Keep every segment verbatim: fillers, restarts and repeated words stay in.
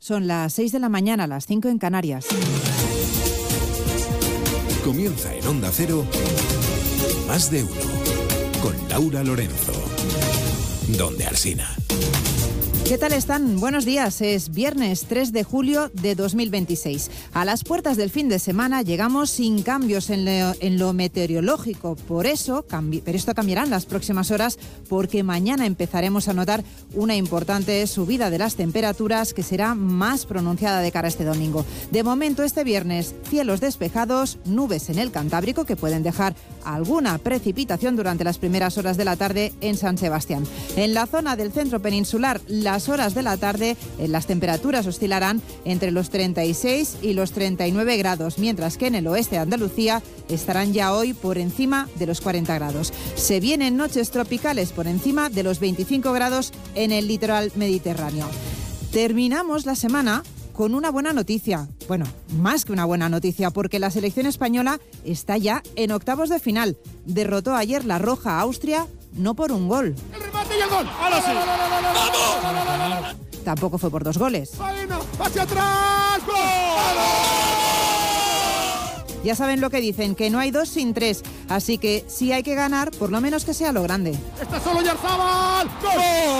Son las seis de la mañana, las cinco en Canarias. Comienza en Onda Cero, Más de Uno, con Laura Lorenzo. Donde Alsina. ¿Qué tal están? Buenos días. Es viernes tres de julio de dos mil veintiséis. A las puertas del fin de semana llegamos sin cambios en lo, en lo meteorológico. Por eso, cambi- pero esto cambiará en las próximas horas porque mañana empezaremos a notar una importante subida de las temperaturas que será más pronunciada de cara a este domingo. De momento, este viernes, cielos despejados, nubes en el Cantábrico que pueden dejar alguna precipitación durante las primeras horas de la tarde en San Sebastián. En la zona del centro peninsular, las horas de la tarde, eh, las temperaturas oscilarán entre los treinta y seis y los treinta y nueve grados, mientras que en el oeste de Andalucía estarán ya hoy por encima de los cuarenta grados. Se vienen noches tropicales por encima de los veinticinco grados en el litoral mediterráneo. Terminamos la semana con una buena noticia. Bueno, más que una buena noticia, porque la selección española está ya en octavos de final. Derrotó ayer la Roja a Austria, no por un gol. El remate y el gol. ¡Ahora sí! ¡Vamos! Tampoco fue por dos goles. ¡Hacia atrás! ¡Gol! Ya saben lo que dicen, que no hay dos sin tres. Así que si hay que ganar, por lo menos que sea lo grande. ¡Está solo Oyarzabal! ¡Gol!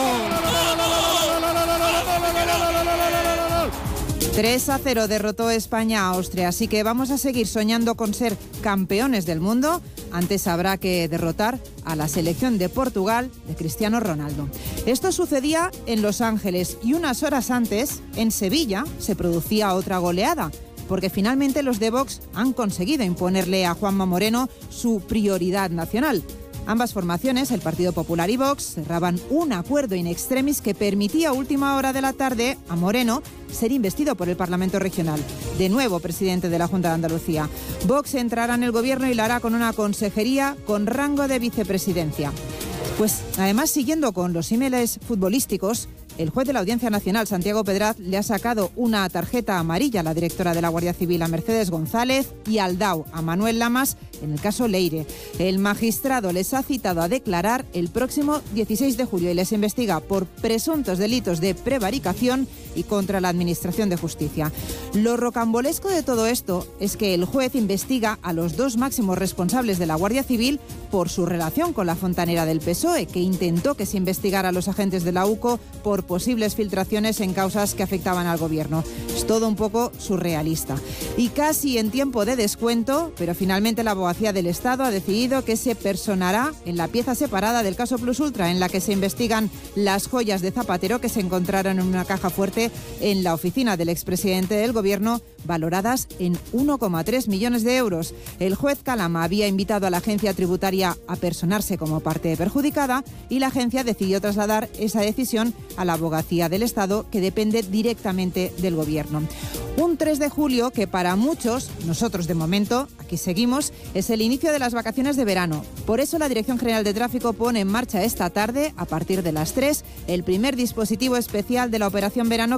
tres a cero derrotó España a Austria, así que vamos a seguir soñando con ser campeones del mundo. Antes habrá que derrotar a la selección de Portugal de Cristiano Ronaldo. Esto sucedía en Los Ángeles y unas horas antes, en Sevilla, se producía otra goleada, porque finalmente los de Vox han conseguido imponerle a Juanma Moreno su prioridad nacional. Ambas formaciones, el Partido Popular y Vox, cerraban un acuerdo in extremis que permitía a última hora de la tarde a Moreno ser investido por el Parlamento Regional, de nuevo presidente de la Junta de Andalucía. Vox entrará en el gobierno y lo hará con una consejería con rango de vicepresidencia. Pues además, siguiendo con los símiles futbolísticos, el juez de la Audiencia Nacional, Santiago Pedraz, le ha sacado una tarjeta amarilla a la directora de la Guardia Civil, a Mercedes González, y al D A O, a Manuel Lamas, en el caso Leire. El magistrado les ha citado a declarar el próximo dieciséis de julio y les investiga por presuntos delitos de prevaricación y contra la Administración de Justicia. Lo rocambolesco de todo esto es que el juez investiga a los dos máximos responsables de la Guardia Civil por su relación con la fontanera del P S O E, que intentó que se investigara a los agentes de la U C O por posibles filtraciones en causas que afectaban al gobierno. Es todo un poco surrealista. Y casi en tiempo de descuento, pero finalmente la Abogacía del Estado ha decidido que se personará en la pieza separada del caso Plus Ultra, en la que se investigan las joyas de Zapatero que se encontraron en una caja fuerte en la oficina del expresidente del gobierno, valoradas en uno coma tres millones de euros. El juez Calama había invitado a la agencia tributaria a personarse como parte perjudicada y la agencia decidió trasladar esa decisión a la Abogacía del Estado, que depende directamente del gobierno. Un tres de julio que para muchos, nosotros de momento, aquí seguimos, es el inicio de las vacaciones de verano. Por eso la Dirección General de Tráfico pone en marcha esta tarde, a partir de las tres, el primer dispositivo especial de la Operación Verano,